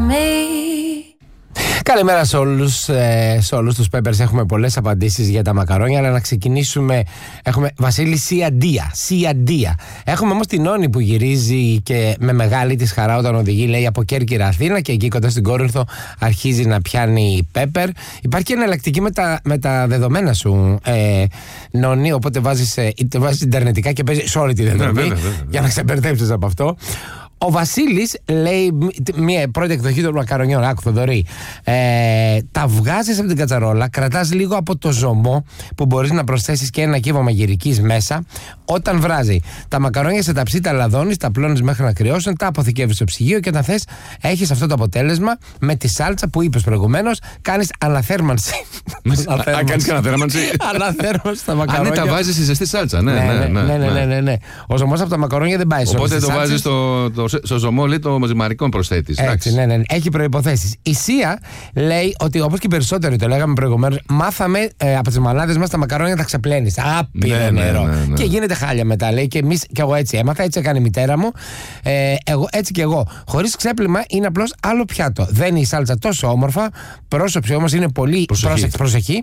Καλημέρα σε όλους τους Peppers. Έχουμε πολλές απαντήσεις για τα μακαρόνια, αλλά να ξεκινήσουμε. Έχουμε Βασίλη Σιαντία. Έχουμε όμως την Όνη που γυρίζει και με μεγάλη της χαρά όταν οδηγεί, λέει, από Κέρκυρα Αθήνα, και εκεί κοντά στην Κόρινθο αρχίζει να πιάνει Pepper. Υπάρχει και εναλλακτική με τα δεδομένα σου, Νόνη, οπότε βάζεις ιντερνετικά και παίζει σε όλη τη διαδρομή για να ξεμπερδέψεις από αυτό. Ο Βασίλης λέει μια πρώτη εκδοχή των μακαρονιών. Άκου, Θοδωρή. Τα βγάζεις από την κατσαρόλα, κρατάς λίγο από το ζωμό που μπορείς να προσθέσεις και ένα κύβο μαγειρικής μέσα. Όταν βράζει, τα μακαρόνια σε ταψί τα λαδώνεις, τα πλώνεις μέχρι να κρυώσουν, τα αποθηκεύεις στο ψυγείο και όταν θες έχεις αυτό το αποτέλεσμα. Με τη σάλτσα που είπες προηγουμένως, κάνεις αναθέρμανση. Κάνεις αναθέρμανση. Αναθέρμανση στα μακαρόνια. Τα βάζεις στη ζεστή σάλτσα. Ναι. Ο ζωμός από τα μακαρόνια δεν πάει σε όλες τις οπότε σάλτσες. το βάζεις στο ζωμόλι το μαζιμαρικών προσθέτεις. Έτσι, ναι. Έχει προϋποθέσεις. Η Σία λέει ότι, όπως και οι περισσότεροι το λέγαμε προηγουμένως, μάθαμε από τις μανάδες μας τα μακαρόνια τα ξεπλένεις. Άπειρο νερό. Ναι. Και γίνεται χάλια μετά, λέει. Και εγώ έτσι έμαθα, έτσι έκανε η μητέρα μου. Έτσι και εγώ. Χωρίς ξέπλυμα είναι απλώς άλλο πιάτο. Δεν είναι η σάλτσα τόσο όμορφα. Πρόσωψη όμως είναι πολύ. Προσοχή.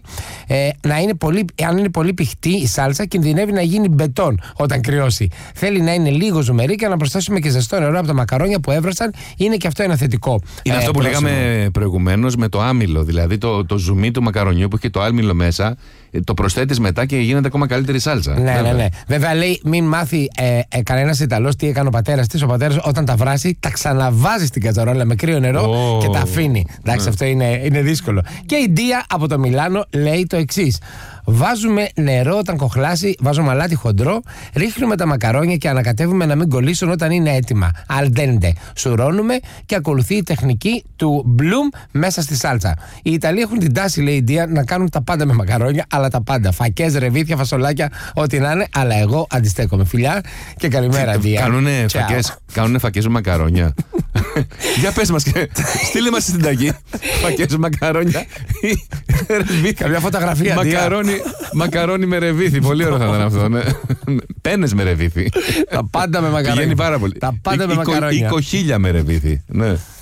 Αν είναι πολύ πηχτή η σάλτσα, κινδυνεύει να γίνει μπετόν όταν κρυώσει. Θέλει να είναι λίγο ζουμερή και να προσθέσουμε και ζεστό νερό από τα μακαρόνια που έβρασαν. Είναι και αυτό ένα θετικό. Είναι αυτό που λέγαμε προηγουμένως με το άμυλο. Δηλαδή το ζουμί του μακαρονιού που έχει το άμυλο μέσα, το προσθέτεις μετά και γίνεται ακόμα καλύτερη σάλτσα. Ναι. Βέβαια, λέει, μην μάθει κανένας Ιταλός τι έκανε ο πατέρας της. Ο πατέρας, όταν τα βράσει, τα ξαναβάζει στην κατσαρόλα με κρύο νερό και τα αφήνει. Εντάξει, αυτό είναι δύσκολο. Και η Ντία από το Μιλάνο λέει το εξής. Βάζουμε νερό όταν κοχλάσει, βάζουμε αλάτι χοντρό, ρίχνουμε τα μακαρόνια και ανακατεύουμε να μην κολλήσουν όταν είναι έτοιμα. Al dente. Σουρώνουμε και ακολουθεί η τεχνική του bloom μέσα στη σάλτσα. Οι Ιταλοί έχουν την τάση, λέει η Ντία, να κάνουν τα πάντα με μακαρόνια, αλλά τα πάντα. Φακές, ρεβίθια, φασολάκια, ό,τι να είναι, αλλά εγώ αντιστέκομαι. Φιλιά και καλημέρα, Ντία. Κάνουνε φακές με μακαρόνια. Για πες μας και στείλε μας στην ταγή. Φακές με μακαρόνια. Καμιά φωτογραφία. Μακαρόνι με ρεβίθι. Πολύ ωραίο θα ήταν αυτό. Πένες με ρεβίθι. Τα πάντα με μακαρόνια. Πηγαίνει πάρα πολύ. Τα πάντα με μακαρόνια. Η κοχύλια με ρεβίθι. Ναι.